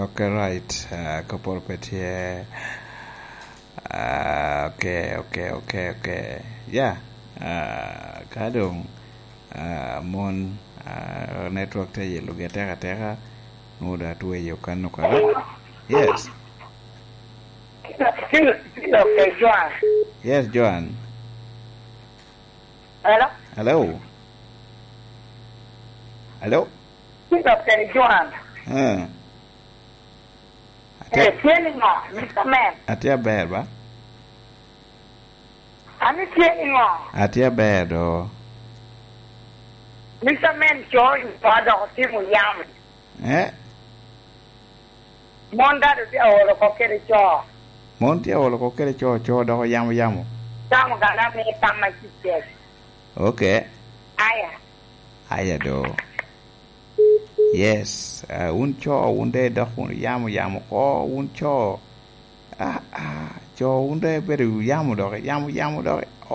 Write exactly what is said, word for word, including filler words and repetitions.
Okay, right. Uh, couple pet here. Uh, okay, okay, okay, okay. Yeah. Uh, kadong uh, mon uh, network te yelo getera tera nuda tuwe yokano kara. Yes. Okay, Joan. Yes, Joan. Hello? Hello. Hello. Okay, Joan. Uh. Eh, feeling on, Mister Man. Atia bad, ba? I'm feeling on. Atia bad, oh. Mister Man, Joy, father of Tim Yam. Eh? Monda to the old of Kerry Jaw. Montia wala ko kere cho cho do yamu yamu. Some gonna make some my sisters. Okay. Aya. Aya do. Yes, uh, un cho un de do un yamu yamu ko un cho. Ah ah, cho un de beru yamu do yamu yamu do.